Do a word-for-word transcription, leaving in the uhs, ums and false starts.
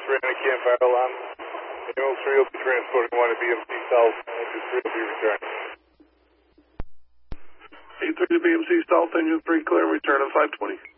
three on a campfire alarm. Ambulance three will be transporting one to B M C South. Engine three will be returning. eight thirty B M C South, engine three clear, return at five twenty.